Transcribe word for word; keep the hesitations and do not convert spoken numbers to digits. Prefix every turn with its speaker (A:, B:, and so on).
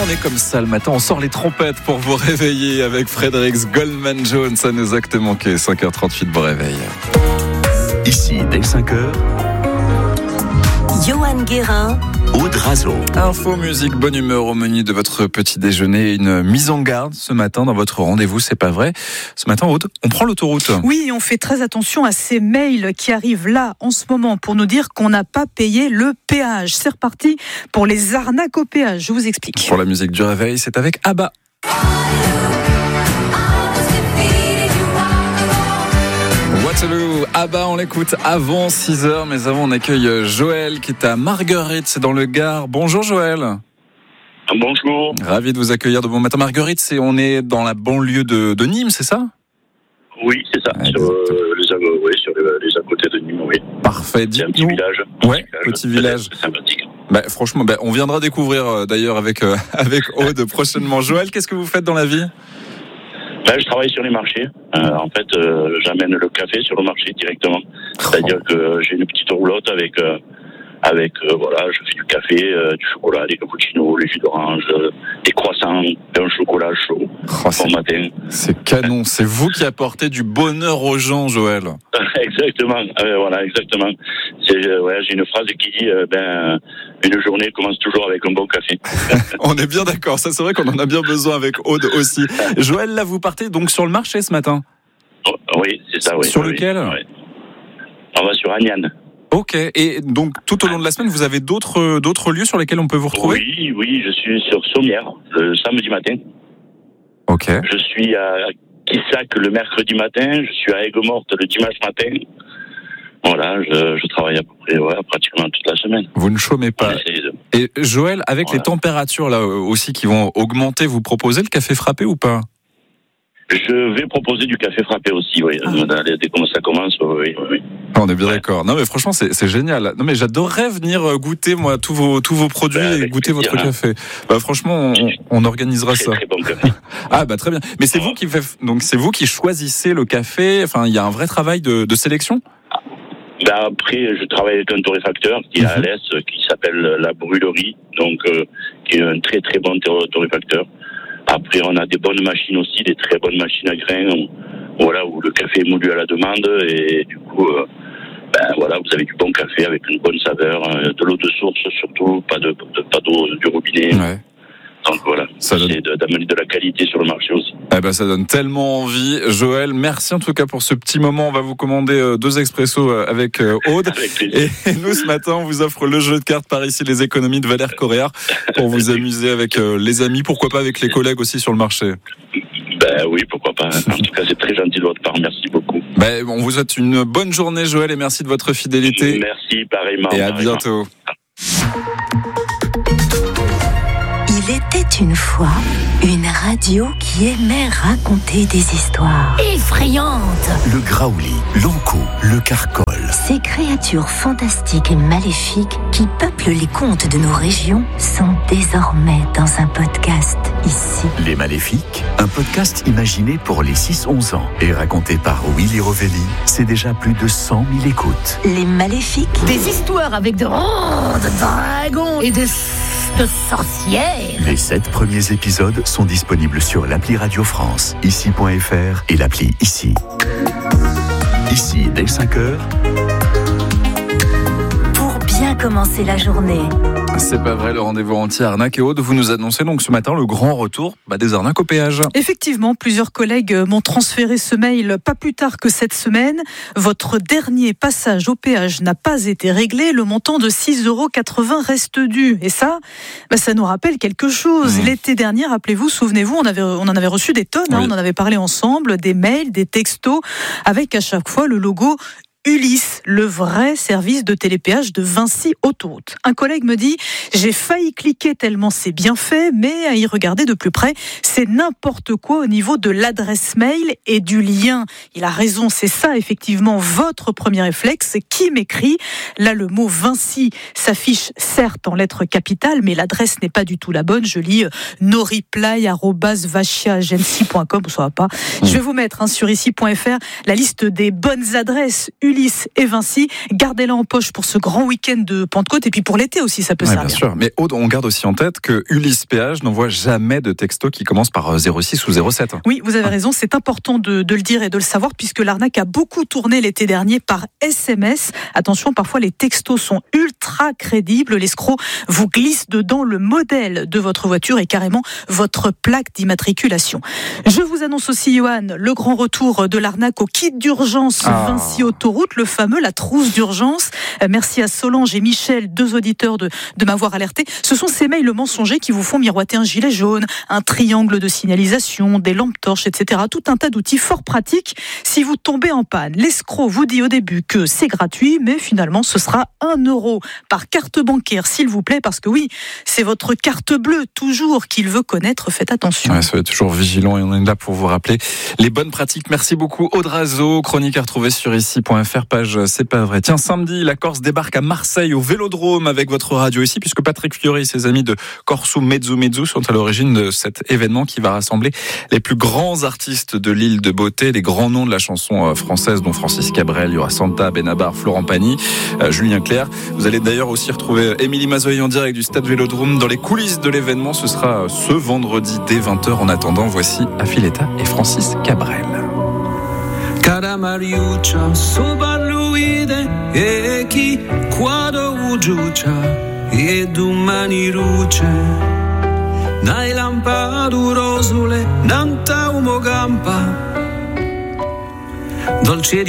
A: on est comme ça le matin, on sort les trompettes pour vous réveiller avec Fredericks Goldman Jones. Ça nous a que manqué, cinq heures trente-huit, bon réveil.
B: Ici, dès cinq heures,
C: Johan Guérin,
B: Aude Razo.
A: Info, musique, bonne humeur au menu de votre petit déjeuner. Une mise en garde ce matin dans votre rendez-vous, c'est pas vrai. Ce matin, Aude, on prend l'autoroute.
D: Oui, on fait très attention à ces mails qui arrivent là en ce moment pour nous dire qu'on n'a pas payé le péage. C'est reparti pour les arnaques au péage, je vous explique.
A: Pour la musique du réveil, c'est avec ABBA. Waterloo, ABBA, on l'écoute avant six heures, mais avant on accueille Joël qui est à Marguerite, c'est dans le Gard. Bonjour Joël.
E: Bonjour.
A: Ravi de vous accueillir de bon matin. Marguerite, c'est, on est dans la banlieue de, de Nîmes, c'est ça ?
E: Oui, c'est ça,
A: Ouais,
E: sur, euh, les, euh, oui, sur les, les à côté de Nîmes, oui.
A: Parfait,
E: C'est un petit
A: dites-nous.
E: village.
A: Ouais, petit village.
E: C'est sympathique.
A: Bah, franchement, bah, on viendra découvrir euh, d'ailleurs avec, euh, avec Aude prochainement. Joël, qu'est-ce que vous faites dans la vie ?
E: Là, je travaille sur les marchés. Euh, en fait, euh, j'amène le café sur le marché directement. C'est-à-dire que j'ai une petite roulotte avec, euh, avec euh, voilà, je fais du café, euh, du chocolat, des cappuccinos, les jus d'orange, euh, des croissants, un chocolat chaud
A: Oh, c'est,
E: au matin.
A: c'est canon, c'est vous qui apportez du bonheur aux gens, Joël.
E: Exactement, euh, voilà, exactement. C'est, euh, ouais, j'ai une phrase qui dit, euh, ben, une journée commence toujours avec un bon café.
A: On est bien d'accord, ça c'est vrai qu'on en a bien besoin avec Aude aussi. Joël, là vous partez donc sur le marché ce matin ?
E: Oh, oui, c'est ça, oui.
A: Sur
E: oui,
A: lequel ?
E: oui. On va sur Agnan.
A: Ok, et donc tout au long de la semaine, vous avez d'autres, d'autres lieux sur lesquels on peut vous retrouver ?
E: Oui, oui, je suis sur Sommières le samedi matin.
A: Ok.
E: Je suis à Quissac le mercredi matin. Je suis à Aigues-Mortes le dimanche matin. Voilà, je, je travaille à peu près, ouais, pratiquement toute la semaine.
A: Vous ne chômez pas.
E: De...
A: Et Joël, avec
E: voilà.
A: les températures là aussi qui vont augmenter, vous proposez le café frappé ou pas ?
E: Je vais proposer du café frappé aussi, oui. Ah. Dès que ça commence, oui, oui.
A: On est bien
E: ouais.
A: d'accord. Non, mais franchement, c'est, c'est génial. Non, mais j'adorerais venir goûter, moi, tous vos, tous vos produits bah, et goûter plaisir, votre hein. café. Bah, franchement, on, on organisera
E: très,
A: ça.
E: Très bon café.
A: Ah, bah, très bien. Mais c'est ouais. vous qui fait, donc, c'est vous qui choisissez le café. Enfin, il y a un vrai travail de, de sélection?
E: Bah, après, je travaille avec un torréfacteur qui est à Alès, qui s'appelle la Brûlerie, donc, euh, qui est un très, très bon torréfacteur. Après, on a des bonnes machines aussi, des très bonnes machines à grains, où, voilà, où le café est moulu à la demande, et du coup, euh, ben voilà, vous avez du bon café avec une bonne saveur, euh, de l'eau de source surtout, pas de, de pas d'eau du robinet. Ouais. Donc voilà, ça c'est donne... d'amener de la qualité sur le marché aussi.
A: Eh ben, ça donne tellement envie. Joël, merci en tout cas pour ce petit moment. On va vous commander deux expressos avec Aude.
E: Avec
A: et nous, ce matin, on vous offre le jeu de cartes par ici, les économies de Valère Correa, pour vous amuser avec les amis, pourquoi pas avec les collègues aussi sur le marché.
E: Ben oui, pourquoi pas. En tout cas, c'est très gentil de votre part. Merci beaucoup.
A: Ben, on vous souhaite une bonne journée, Joël, et merci de votre fidélité.
E: Merci, pareillement.
A: Et à
E: pareillement.
A: bientôt.
C: Il était une fois une radio qui aimait raconter des histoires effrayantes.
B: Le Graouli, l'Ankou, le Carcol.
C: Ces créatures fantastiques et maléfiques qui peuplent les contes de nos régions sont désormais dans un podcast ici.
B: Les Maléfiques, un podcast imaginé pour les six onze ans et raconté par Willy Rovelli. C'est déjà plus de cent mille écoutes.
C: Les Maléfiques.
F: Des histoires avec de grands dragons et de... de sorcières.
B: Les sept premiers épisodes sont disponibles sur l'appli Radio France, ici point f r et l'appli Ici. Ici, dès cinq heures.
C: Pour bien commencer la journée.
A: C'est pas vrai, le rendez-vous anti-arnaque. Et Aude, vous nous annoncez donc ce matin le grand retour bah, des arnaques au péage.
D: Effectivement, plusieurs collègues m'ont transféré ce mail pas plus tard que cette semaine. Votre dernier passage au péage n'a pas été réglé. Le montant de six euros quatre-vingts reste dû. Et ça, bah, ça nous rappelle quelque chose. Mmh. L'été dernier, rappelez-vous, souvenez-vous, on, avait, on en avait reçu des tonnes. Oui. Hein, on en avait parlé ensemble, des mails, des textos, avec à chaque fois le logo Ulysse, le vrai service de télépéage de Vinci Autoroute. Un collègue me dit « J'ai failli cliquer tellement c'est bien fait, mais à y regarder de plus près, c'est n'importe quoi au niveau de l'adresse mail et du lien. » Il a raison, c'est ça effectivement votre premier réflexe. Qui m'écrit ? Là, le mot Vinci s'affiche certes en lettres capitales, mais l'adresse n'est pas du tout la bonne. Je lis « noreply arobase vachia agency point com » ça va pas. Je vais vous mettre hein, sur ici point f r la liste des bonnes adresses Ulysse Ulysse et Vinci. Gardez-la en poche pour ce grand week-end de Pentecôte et puis pour l'été aussi, ça peut
A: ouais,
D: servir.
A: Bien sûr, mais Aude, on garde aussi en tête que Ulysse Péage n'envoie jamais de texto qui commence par zéro six ou zéro sept.
D: Oui, vous avez raison, c'est important de, de le dire et de le savoir puisque l'arnaque a beaucoup tourné l'été dernier par S M S. Attention, parfois les textos sont ultra crédibles. L'escroc vous glisse dedans le modèle de votre voiture et carrément votre plaque d'immatriculation. Je vous annonce aussi, Johan, le grand retour de l'arnaque au kit d'urgence ah. Vinci Autoroute, le fameux, la trousse d'urgence. Merci à Solange et Michel, deux auditeurs, de, de m'avoir alerté. Ce sont ces mails mensongers qui vous font miroiter un gilet jaune, un triangle de signalisation, des lampes torches, et cetera. Tout un tas d'outils fort pratiques si vous tombez en panne. L'escroc vous dit au début que c'est gratuit, mais finalement ce sera un euro par carte bancaire, s'il vous plaît, parce que oui, c'est votre carte bleue toujours qu'il veut connaître. Faites attention.
A: Ouais, soyez toujours vigilant et on est là pour vous rappeler les bonnes pratiques. Merci beaucoup, Aude Razo. Chronique à retrouver sur ici point f r, page C'est pas vrai. Tiens, samedi, la Corse débarque à Marseille au Vélodrome avec votre radio ici, puisque Patrick Fiori et ses amis de Corsu Mezzu Mezzu sont à l'origine de cet événement qui va rassembler les plus grands artistes de l'île de beauté, les grands noms de la chanson française, dont Francis Cabrel, il y aura Santa, Benabar, Florent Pagny, euh, Julien Clerc. Vous allez d'ailleurs aussi retrouver Émilie Mazoyer en direct du stade Vélodrome dans les coulisses de l'événement. Ce sera ce vendredi dès vingt heures. En attendant, voici Affiletta et Francis Cabrel.
G: Cara Mariuccia, sobarluide e chi quando ugiuccia e domani luce dai lampadu rosule nanta umo gampa dolce